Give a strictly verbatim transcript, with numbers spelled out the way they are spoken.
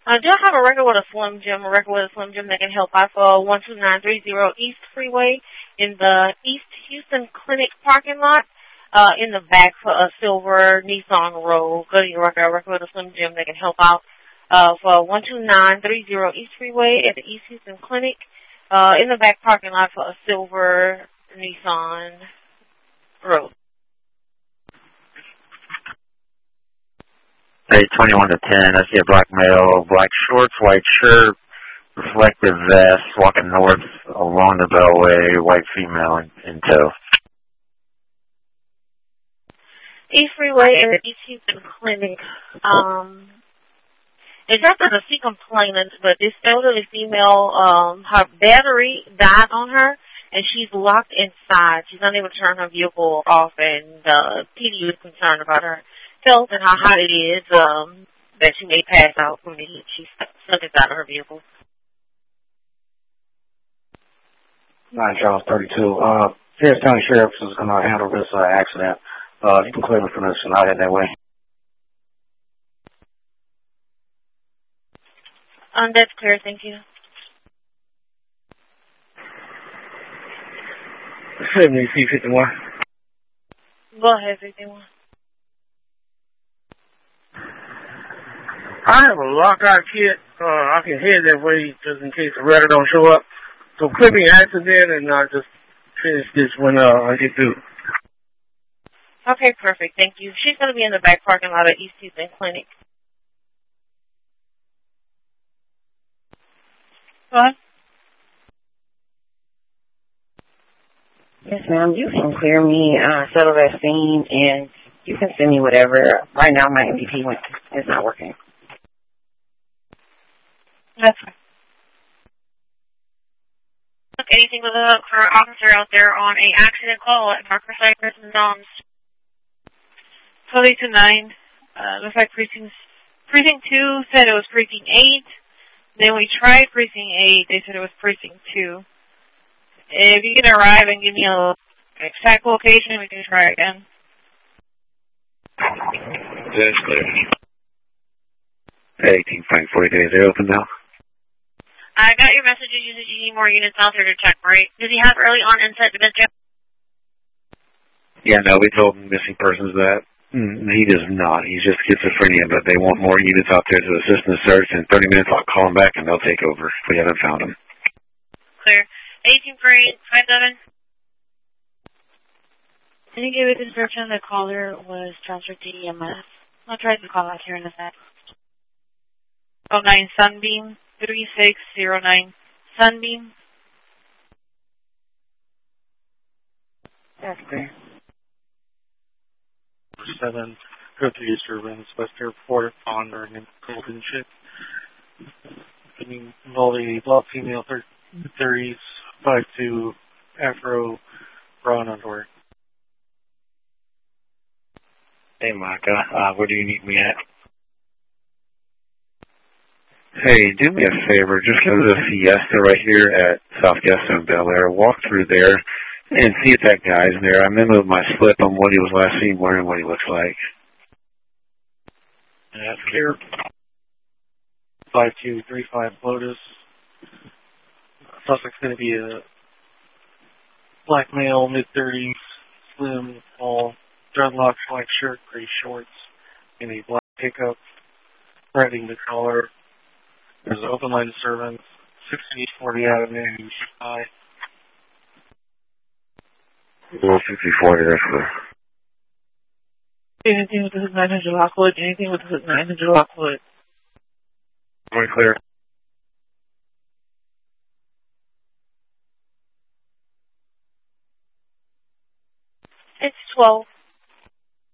Uh, do I have a record with a Slim Jim, a record with a Slim Jim that can help out for one two nine three zero East Freeway in the East Houston Clinic parking lot, uh, in the back for a silver Nissan Rogue. Go to your record, a record with a Slim Jim that can help out, uh, for one two nine three zero East Freeway at the East Houston Clinic, uh, in the back parking lot for a silver Nissan Rogue. Hey, twenty-one to ten, I see a black male, black shorts, white shirt, reflective vest, walking north along the Beltway, white female in, in tow. East Freeway and the East Houston Clinic. Um, it's not that she complainant, but this elderly female, um, her battery died on her, and she's locked inside. She's unable to turn her vehicle off, and uh, P D is concerned about her health and how hot it is, um, that she may pass out from the heat. She's stuck inside of her vehicle. nine Charles thirty-two. Uh, Harris County Sheriff is going to handle this uh, accident. Uh, you can clear me from this and I'll head that way. Um, that's clear, thank you. seventy C fifty-one. Go ahead, fifty-one. I have a lockout kit. Uh, I can head that way just in case the radar don't show up. So click me accident and I'll just finish this when uh, I get through. Okay, perfect. Thank you. She's going to be in the back parking lot at East Houston Clinic. What? Yes, ma'am. You can clear me, uh, settle that scene, and you can send me whatever. Right now, my M V P went, is not working. That's fine. Look, anything with a for an officer out there on a accident call at Marker Cypress and Dom's. Totally to nine. Uh, looks like precinct precinct two said it was precinct eight. Then we tried precinct eight. They said it was precinct two. If you can arrive and give me a exact location, we can try again. That's clear. eighteen Frank forty days. They're open now. I got your messages. You said you need more units out there to check, right? Does he have early on insight dementia? Yeah, no, we told missing persons that. Mm, he does not. He's just schizophrenia, but they want more units out there to assist in the search. In thirty minutes, I'll call him back and they'll take over if we haven't found him. Clear. eighteen for eight, five seven. Did you give a description the caller was transferred to E M S? I'll try to call out here in a sec. Oh nine Sunbeam three six zero nine Sunbeam. That's clear. seven, go to East Urban, West Airport, Pondering, and Golden Ship. Involving a black female, thirties, five two, Afro, brown underwear. Hey, Micah, uh, where do you need me at? Hey, do me a favor. Just go to the Fiesta right here at South Fiesta and Bel Air. Walk through there and see if that guy's there. I memo my slip on what he was last seen wearing, what he looks like. That's clear. five two three five Lotus. Suspect's going to be a black male, mid-thirties, slim, tall, dreadlocks, black shirt, gray shorts, in a black pickup, threading the collar. There's an open line disturbance, sixty forty Avenue, High. Well, sixty forty, that's the... Anything with the nine hundred Lockwood? Anything with the nine hundred Lockwood? Very clear. It's twelve.